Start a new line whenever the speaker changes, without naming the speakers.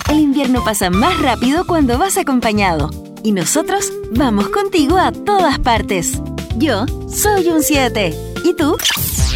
El invierno pasa más rápido cuando vas acompañado. Y nosotros vamos contigo a todas partes. Yo soy un 7. ¿Y tú?